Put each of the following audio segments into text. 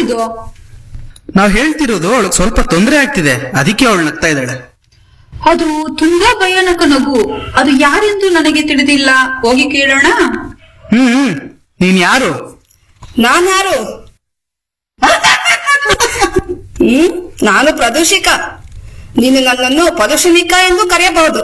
ಯಾರಿದು? ನಾವ್ ಹೇಳ್ತಿರೋದು ಅವಳಿಗೆ ಸ್ವಲ್ಪ ತೊಂದರೆ ಆಗ್ತಿದೆ, ಅದಕ್ಕೆ ಅವಳು ನಗ್ತಾ ಇದ್ದಾಳೆ. ಅದು ತುಂಬಾ ಭಯಾನಕ ನಗು. ಅದು ಯಾರೆಂದು ನನಗೆ ತಿಳಿದಿಲ್ಲ. ಹೋಗಿ ಕೇಳೋಣ. ನೀನ್ ಯಾರು? ನಾನ್ಯಾರು? ನಾನು ಪ್ರದೂಷಿಕಾ. ನೀನು ನನ್ನನ್ನು ಪ್ರದೂಷಣಿಕಾ ಎಂದು ಕರೆಯಬಹುದು.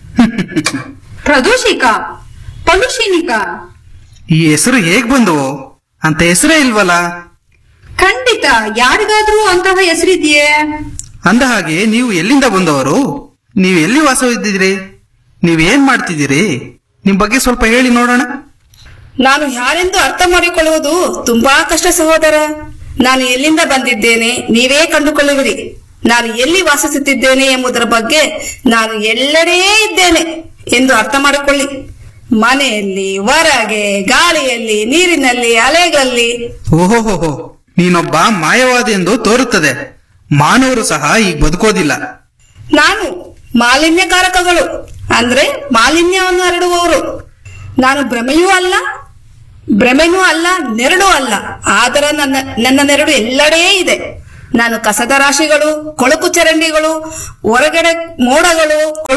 ಪ್ರದೂಷಿಕ, ಪಲುಷಿನಿಕ, ಈ ಹೆಸರು ಹೇಗ್ ಬಂದವು? ಅಂತ ಹೆಸರೇ ಇಲ್ವಲ್ಲ. ಖಂಡಿತ ಯಾರಿಗಾದ್ರೂ ಅಂತಹ ಹೆಸರಿದೆಯೇ? ಅಂದ ಹಾಗೆ ನೀವು ಎಲ್ಲಿಂದ ಬಂದವರು? ನೀವು ಎಲ್ಲಿ ವಾಸವಿದ್ದೀರಿ? ನೀವೇನ್ ಮಾಡ್ತಿದ್ದೀರಿ? ನಿಮ್ ಬಗ್ಗೆ ಸ್ವಲ್ಪ ಹೇಳಿ ನೋಡೋಣ. ನಾನು ಯಾರೆಂದು ಅರ್ಥ ಮಾಡಿಕೊಳ್ಳುವುದು ತುಂಬಾ ಕಷ್ಟ ಸಹೋದರ. ನಾನು ಎಲ್ಲಿಂದ ಬಂದಿದ್ದೇನೆ ನೀವೇ ಕಂಡುಕೊಳ್ಳುವಿರಿ. ನಾನು ಎಲ್ಲಿ ವಾಸಿಸುತ್ತಿದ್ದೇನೆ ಎಂಬುದರ ಬಗ್ಗೆ ನಾನು ಎಲ್ಲೆಡೆ ಇದ್ದೇನೆ ಎಂದು ಅರ್ಥ ಮಾಡಿಕೊಳ್ಳಿ. ಮನೆಯಲ್ಲಿ, ಹೊರಗೆ, ಗಾಳಿಯಲ್ಲಿ, ನೀರಿನಲ್ಲಿ, ಅಲೆಗಳಲ್ಲಿ. ಓಹೋಹೋ, ನೀನೊಬ್ಬ ಮಾಯವಾದಿ ಎಂದು ತೋರುತ್ತದೆ. ಮಾನವರು ಸಹ ಈಗ ಬದುಕೋದಿಲ್ಲ. ನಾನು ಮಾಲಿನ್ಯಕಾರಕಗಳು ಅಂದ್ರೆ ಮಾಲಿನ್ಯವನ್ನು ಹರಡುವವರು. ನಾನು ಭ್ರಮೆಯೂ ಅಲ್ಲ, ನೆರಳು ಅಲ್ಲ. ಆದರೆ ನನ್ನ ನೆರಳು ಎಲ್ಲೆಡೆ ಇದೆ. ನಾನು ಕಸದ ರಾಶಿಗಳು, ಕೊಳಕು ಚರಂಡಿಗಳು, ಹೊರಗಡೆ ಮೋಡಗಳು,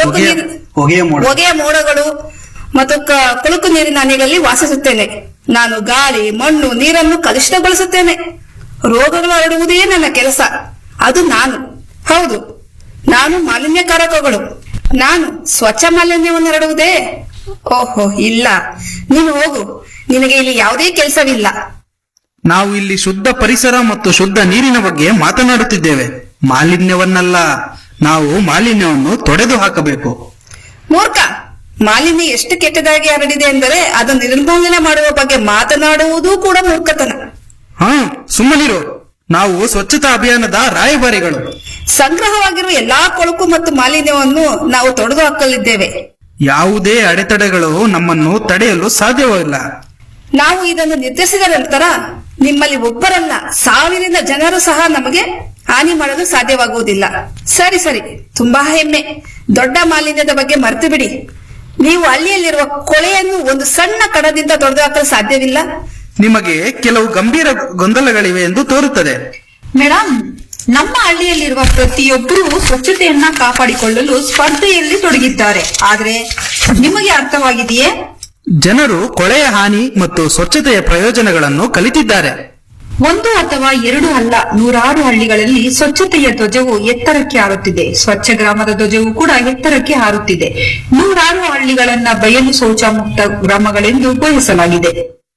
ಹೊಗೆಯ ಮೋಡಗಳು ಮತ್ತು ಕೊಳಕು ನೀರಿನ ಹನಿಗಳಲ್ಲಿ ವಾಸಿಸುತ್ತೇನೆ. ನಾನು ಗಾಳಿ, ಮಣ್ಣು, ನೀರನ್ನು ಕಲುಷಿತಗೊಳಿಸುತ್ತೇನೆ. ರೋಗಗಳು ಹರಡುವುದೇ ನನ್ನ ಕೆಲಸ. ಅದು ಹೌದು, ನಾನು ಮಾಲಿನ್ಯಕಾರಕಗಳು. ನಾನು ಸ್ವಚ್ಛ ಮಾಲಿನ್ಯವನ್ನು ಹರಡುವುದೇ? ಓಹೋ ಇಲ್ಲ, ನೀನು ಹೋಗು. ನಿನಗೆ ಇಲ್ಲಿ ಯಾವುದೇ ಕೆಲಸವಿಲ್ಲ. ನಾವು ಇಲ್ಲಿ ಶುದ್ಧ ಪರಿಸರ ಮತ್ತು ಶುದ್ಧ ನೀರಿನ ಬಗ್ಗೆ ಮಾತನಾಡುತ್ತಿದ್ದೇವೆ, ಮಾಲಿನ್ಯವನ್ನಲ್ಲ. ನಾವು ಮಾಲಿನ್ಯವನ್ನು ತೊಡೆದು ಹಾಕಬೇಕು. ಮೂರ್ಖ, ಮಾಲಿನ್ಯ ಎಷ್ಟು ಕೆಟ್ಟದಾಗಿ ಹರಡಿದೆ ಎಂದರೆ ಅದನ್ನು ನಿರ್ಮೂಲನೆ ಮಾಡುವ ಬಗ್ಗೆ ಮಾತನಾಡುವುದು ಕೂಡ ಮೂರ್ಖತನ. ಸುಮ್ಮನಿರು. ನಾವು ಸ್ವಚ್ಛತಾ ಅಭಿಯಾನದ ರಾಯಭಾರಿಗಳು. ಸಂಗ್ರಹವಾಗಿರುವ ಎಲ್ಲಾ ಕೊಳಕು ಮತ್ತು ಮಾಲಿನ್ಯವನ್ನು ನಾವು ತೊಡೆದು ಹಾಕಲಿದ್ದೇವೆ. ಯಾವುದೇ ಅಡೆತಡೆಗಳು ನಮ್ಮನ್ನು ತಡೆಯಲು ಸಾಧ್ಯವಿಲ್ಲ. ನಾವು ಇದನ್ನು ನಿರ್ಧರಿಸಿದ ನಂತರ ನಿಮ್ಮಲ್ಲಿ ಒಬ್ಬರಲ್ಲ, ಸಾವಿರದಿಂದ ಜನರು ಸಹ ನಮಗೆ ಹಾನಿ ಮಾಡಲು ಸಾಧ್ಯವಾಗುವುದಿಲ್ಲ. ಸರಿ, ತುಂಬಾ ಹೆಮ್ಮೆ. ದೊಡ್ಡ ಮಾಲಿನ್ಯದ ಬಗ್ಗೆ ಮರೆತು ಬಿಡಿ. ನೀವು ಹಳ್ಳಿಯಲ್ಲಿರುವ ಕೊಳೆಯನ್ನು ಒಂದು ಸಣ್ಣ ಕಣದಿಂದ ತೊಡೆದು ಹಾಕಲು ಸಾಧ್ಯವಿಲ್ಲ. ನಿಮಗೆ ಕೆಲವು ಗಂಭೀರ ಗೊಂದಲಗಳಿವೆ ಎಂದು ತೋರುತ್ತದೆ. ಮೇಡಮ್, ನಮ್ಮ ಹಳ್ಳಿಯಲ್ಲಿರುವ ಪ್ರತಿಯೊಬ್ಬರೂ ಸ್ವಚ್ಛತೆಯನ್ನ ಕಾಪಾಡಿಕೊಳ್ಳಲು ಸ್ಪರ್ಧೆಯಲ್ಲಿ ತೊಡಗಿದ್ದಾರೆ. ಆದ್ರೆ ನಿಮಗೆ ಅರ್ಥವಾಗಿದೆಯೇ? ಜನರು ಕೊಳೆಯ ಹಾನಿ ಮತ್ತು ಸ್ವಚ್ಛತೆಯ ಪ್ರಯೋಜನಗಳನ್ನು ಕಲಿತಿದ್ದಾರೆ. ಒಂದು ಅಥವಾ ಎರಡು ಅಲ್ಲ, 100 ಹಳ್ಳಿಗಳಲ್ಲಿ ಸ್ವಚ್ಛತೆಯ ಧ್ವಜವು ಎತ್ತರಕ್ಕೆ ಹಾರುತ್ತಿದೆ. ಸ್ವಚ್ಛ ಗ್ರಾಮದ ಧ್ವಜವು ಕೂಡ ಎತ್ತರಕ್ಕೆ ಹಾರುತ್ತಿದೆ. 100 ಹಳ್ಳಿಗಳನ್ನ ಬಯಲು ಶೌಚ ಮುಕ್ತ ಗ್ರಾಮಗಳೆಂದು ಘೋಷಿಸಲಾಗಿದೆ.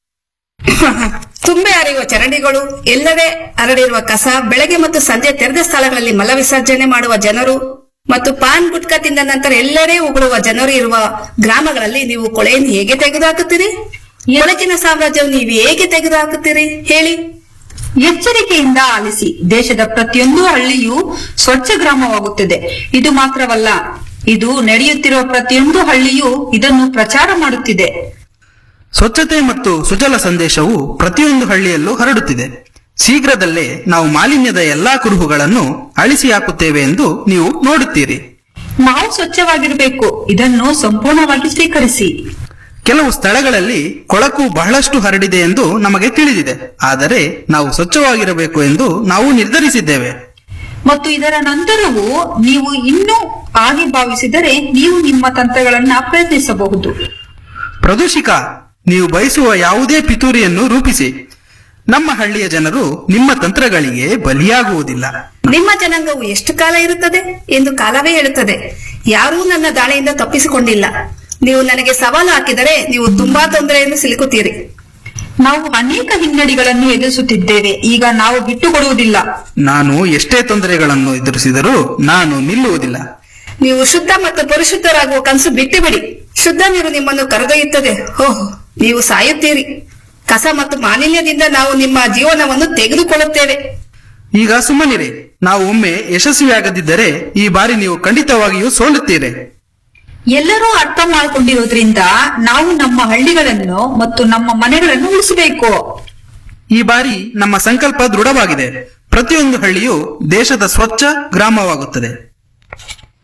ತುಂಬೆ ಹರಿಯುವ ಚರಂಡಿಗಳು, ಎಲ್ಲೆಡೆ ಹರಡಿರುವ ಕಸ, ಬೆಳಗ್ಗೆ ಮತ್ತು ಸಂಜೆ ತೆರೆದ ಸ್ಥಳಗಳಲ್ಲಿ ಮಲ ವಿಸರ್ಜನೆ ಮಾಡುವ ಜನರು ಮತ್ತು ಪಾನ್ ಗುಟ್ಕಾ ತಿಂದ ನಂತರ ಎಲ್ಲೆಡೆ ಉಗುಳುವ ಜನರು ಇರುವ ಗ್ರಾಮಗಳಲ್ಲಿ ನೀವು ಕೊಳೆಯನ್ನು ಹೇಗೆ ತೆಗೆದುಹಾಕುತ್ತೀರಿ? ಕೊಳಕಿನ ಸಾಮ್ರಾಜ್ಯವನ್ನು ನೀವು ಹೇಗೆ ತೆಗೆದುಹಾಕುತ್ತೀರಿ ಹೇಳಿ? ಎಚ್ಚರಿಕೆಯಿಂದ ಆಲಿಸಿ. ದೇಶದ ಪ್ರತಿಯೊಂದು ಹಳ್ಳಿಯೂ ಸ್ವಚ್ಛ ಗ್ರಾಮವಾಗುತ್ತದೆ. ಇದು ಮಾತ್ರವಲ್ಲ, ಇದು ನಡೆಯುತ್ತಿರುವ ಪ್ರತಿಯೊಂದು ಹಳ್ಳಿಯೂ ಇದನ್ನು ಪ್ರಚಾರ ಮಾಡುತ್ತಿದೆ. ಸ್ವಚ್ಛತೆ ಮತ್ತು ಸುಜಲ ಸಂದೇಶವು ಪ್ರತಿಯೊಂದು ಹಳ್ಳಿಯಲ್ಲೂ ಹರಡುತ್ತಿದೆ. ಶೀಘ್ರದಲ್ಲೇ ನಾವು ಮಾಲಿನ್ಯದ ಎಲ್ಲಾ ಕುರುಹುಗಳನ್ನು ಅಳಿಸಿ ಹಾಕುತ್ತೇವೆ ಎಂದು ನೀವು ನೋಡುತ್ತೀರಿ. ನಾವು ಸ್ವಚ್ಛವಾಗಿರಬೇಕು. ಇದನ್ನು ಸಂಪೂರ್ಣವಾಗಿ ಸ್ವೀಕರಿಸಿ. ಕೆಲವು ಸ್ಥಳಗಳಲ್ಲಿ ಕೊಳಕು ಬಹಳಷ್ಟು ಹರಡಿದೆ ಎಂದು ನಮಗೆ ತಿಳಿದಿದೆ. ಆದರೆ ನಾವು ಸ್ವಚ್ಛವಾಗಿರಬೇಕು ಎಂದು ನಾವು ನಿರ್ಧರಿಸಿದ್ದೇವೆ. ಮತ್ತು ಇದರ ನಂತರವೂ ನೀವು ಇನ್ನೂ ಹಾಗೆ ಭಾವಿಸಿದರೆ ನೀವು ನಿಮ್ಮ ತಂತ್ರಗಳನ್ನ ಪ್ರಯತ್ನಿಸಬಹುದು. ಪ್ರದೂಷಿಕ, ನೀವು ಬಯಸುವ ಯಾವುದೇ ಪಿತೂರಿಯನ್ನು ರೂಪಿಸಿ. ನಮ್ಮ ಹಳ್ಳಿಯ ಜನರು ನಿಮ್ಮ ತಂತ್ರಗಳಿಗೆ ಬಲಿಯಾಗುವುದಿಲ್ಲ. ನಿಮ್ಮ ಜನಾಂಗವು ಎಷ್ಟು ಕಾಲ ಇರುತ್ತದೆ ಎಂದು ಕಾಲವೇ ಹೇಳುತ್ತದೆ. ಯಾರೂ ನನ್ನ ದಾಳಿಯಿಂದ ತಪ್ಪಿಸಿಕೊಂಡಿಲ್ಲ. ನೀವು ನನಗೆ ಸವಾಲು ಹಾಕಿದರೆ ನೀವು ತುಂಬಾ ತೊಂದರೆಯನ್ನು ಸಿಲುಕುತ್ತೀರಿ. ನಾವು ಅನೇಕ ಹಿನ್ನಡೆಗಳನ್ನು ಎದುರಿಸುತ್ತಿದ್ದೇವೆ. ಈಗ ನಾವು ಬಿಟ್ಟುಕೊಡುವುದಿಲ್ಲ. ನಾನು ಎಷ್ಟೇ ತೊಂದರೆಗಳನ್ನು ಎದುರಿಸಿದರೂ ನಾನು ನಿಲ್ಲುವುದಿಲ್ಲ. ನೀವು ಶುದ್ಧ ಮತ್ತು ಪರಿಶುದ್ಧರಾಗುವ ಕನಸು ಬಿಟ್ಟು ಬಿಡಿ. ಶುದ್ಧ ನೀರು ನಿಮ್ಮನ್ನು ಕರೆದೊಯ್ಯುತ್ತದೆ. ಓಹ್, ನೀವು ಸಾಯುತ್ತೀರಿ. ಕಸ ಮತ್ತು ಮಾಲಿನ್ಯದಿಂದ ನಾವು ನಿಮ್ಮ ಜೀವನವನ್ನು ತೆಗೆದುಕೊಳ್ಳುತ್ತೇವೆ. ಈಗ ಸುಮ್ಮನಿರಿ. ನಾವು ಒಮ್ಮೆ ಯಶಸ್ವಿಯಾಗದಿದ್ದರೆ ಈ ಬಾರಿ ನೀವು ಖಂಡಿತವಾಗಿಯೂ ಸೋಲುತ್ತೀರಿ. ಎಲ್ಲರೂ ಅರ್ಥ ಮಾಡಿಕೊಂಡಿರೋದ್ರಿಂದ ನಾವು ನಮ್ಮ ಹಳ್ಳಿಗಳನ್ನು ಮತ್ತು ನಮ್ಮ ಮನೆಗಳನ್ನು ಉಳಿಸಬೇಕು. ಈ ಬಾರಿ ನಮ್ಮ ಸಂಕಲ್ಪ ದೃಢವಾಗಿದೆ. ಪ್ರತಿಯೊಂದು ಹಳ್ಳಿಯು ದೇಶದ ಸ್ವಚ್ಛ ಗ್ರಾಮವಾಗುತ್ತದೆ.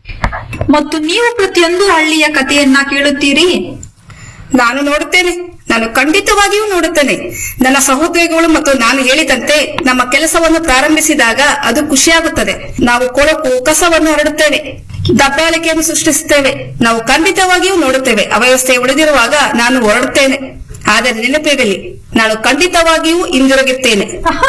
ಮತ್ತು ನೀವು ಪ್ರತಿಯೊಂದು ಹಳ್ಳಿಯ ಕಥೆಯನ್ನ ಕೇಳುತ್ತೀರಿ. ನಾನು ನೋಡುತ್ತೇನೆ. ನಾನು ಖಂಡಿತವಾಗಿಯೂ ನೋಡುತ್ತೇನೆ. ನನ್ನ ಸಹೋದ್ಯೋಗಿಗಳು ಮತ್ತು ನಾನು ಹೇಳಿದಂತೆ ನಮ್ಮ ಕೆಲಸವನ್ನು ಪ್ರಾರಂಭಿಸಿದಾಗ ಅದು ಖುಷಿಯಾಗುತ್ತದೆ. ನಾವು ಕೊಳಕು ಕಸವನ್ನು ಹರಡುತ್ತೇವೆ, ದಬ್ಬಾಳಿಕೆಯನ್ನು ಸೃಷ್ಟಿಸುತ್ತೇವೆ. ನಾವು ಖಂಡಿತವಾಗಿಯೂ ನೋಡುತ್ತೇವೆ. ಅವ್ಯವಸ್ಥೆ ಉಳಿದಿರುವಾಗ ನಾನು ಹೊರಡುತ್ತೇನೆ. ಆದರೆ ನೆನಪಿರಲಿ, ನಾನು ಖಂಡಿತವಾಗಿಯೂ ಹಿಂದಿರುಗುತ್ತೇನೆ.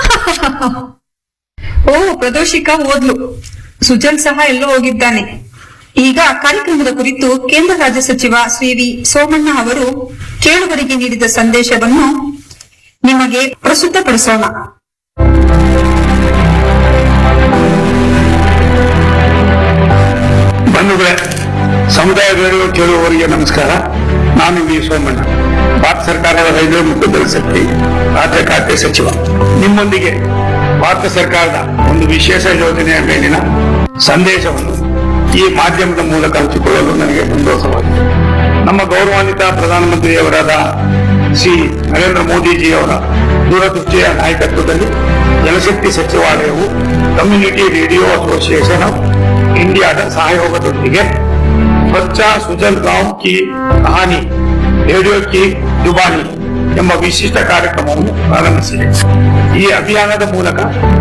ಓ, ಪ್ರದೋಷಿಕಾ ಓದ್ಲು. ಸುಜಲ್ ಸಹ ಎಲ್ಲೋ ಹೋಗಿದ್ದಾನೆ. ಈಗ ಕಾರ್ಯಕ್ರಮದ ಕುರಿತು ಕೇಂದ್ರ ರಾಜ್ಯ ಸಚಿವ ಶ್ರೀ ವಿ ಸೋಮಣ್ಣ ಅವರು ಕೇಳುಗರಿಗೆ ನೀಡಿದ ಸಂದೇಶವನ್ನು ನಿಮಗೆ ಪ್ರಸ್ತುತಪಡಿಸೋಣ. ಬಂಧುಗಳೇ, ಸಮುದಾಯದವರು ಕೇಳುವವರಿಗೆ ನಮಸ್ಕಾರ. ನಾನು ವಿ ಸೋಮಣ್ಣ, ಭಾರತ ಸರ್ಕಾರದ ರೈಲ್ವೆ ಮತ್ತು ಜಲಶಕ್ತಿ ರಾಜ್ಯ ಖಾತೆ ಸಚಿವ. ನಿಮ್ಮೊಂದಿಗೆ ಭಾರತ ಸರ್ಕಾರದ ಒಂದು ವಿಶೇಷ ಯೋಜನೆಯ ಮೇಲಿನ ಸಂದೇಶವನ್ನು ಈ ಮಾಧ್ಯಮದ ಮೂಲಕ ಹಂಚಿಕೊಳ್ಳಲು ನನಗೆ ಸಂತೋಷವಾಗಿದೆ. ನಮ್ಮ ಗೌರವಾನ್ವಿತ ಪ್ರಧಾನಮಂತ್ರಿಯವರಾದ ಶ್ರೀ ನರೇಂದ್ರ ಮೋದಿಜಿಯವರ ದೂರದೃಷ್ಟಿಯ ನಾಯಕತ್ವದಲ್ಲಿ ಜಲಶಕ್ತಿ ಸಚಿವಾಲಯವು ಕಮ್ಯುನಿಟಿ ರೇಡಿಯೋ ಅಸೋಸಿಯೇಷನ್ ಆಫ್ ಇಂಡಿಯಾದ ಸಹಯೋಗದೊಂದಿಗೆ ಸ್ವಚ್ಛ ಸುಜಲ್ ಗಾಂವ್ ಕಿ ಕಹಾನಿ ರೇಡಿಯೋ ಕಿ ಜುಬಾನಿ ಎಂಬ ವಿಶಿಷ್ಟ ಕಾರ್ಯಕ್ರಮವನ್ನು ಪ್ರಾರಂಭಿಸಿದೆ. ಈ ಅಭಿಯಾನದ ಮೂಲಕ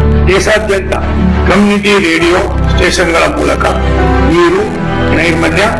ದೇಶಾದ್ಯಂತ ಕಮ್ಯುನಿಟಿ ರೇಡಿಯೋ ಸ್ಟೇಷನ್ಗಳ ಮೂಲಕ ನೀರು, ನೈರ್ಮಲ್ಯ